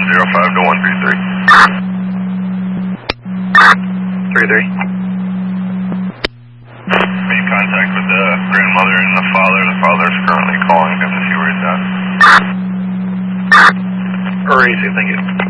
05 to 133. 33. Made contact with the grandmother and the father. The father's currently calling him to see where he's at. Alright, thank you.